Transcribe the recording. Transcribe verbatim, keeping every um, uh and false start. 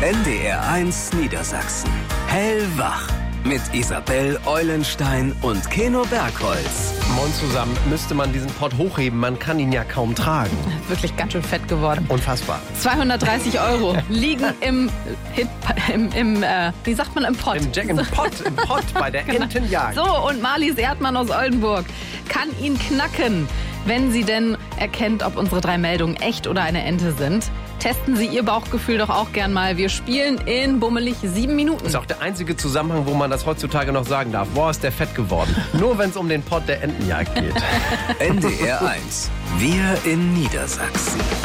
N D R eins Niedersachsen. Hellwach. Mit Isabel Eulenstein und Keno Bergholz. Moin zusammen. Müsste man diesen Pott hochheben, man kann ihn ja kaum tragen. Wirklich ganz schön fett geworden. Unfassbar. zweihundertdreißig Euro liegen im, Hit, im, im äh, wie sagt man, im Pott. Im Jack im Pott, im Pott bei der Genau. Entenjagd. So, und Marlies Erdmann aus Oldenburg kann ihn knacken, wenn sie denn erkennt, ob unsere drei Meldungen echt oder eine Ente sind. Testen Sie Ihr Bauchgefühl doch auch gern mal. Wir spielen in bummelig sieben Minuten. Das ist auch der einzige Zusammenhang, wo man das heutzutage noch sagen darf. Boah, ist der fett geworden. Nur wenn es um den Pott der Entenjagd geht. N D R eins. Wir in Niedersachsen.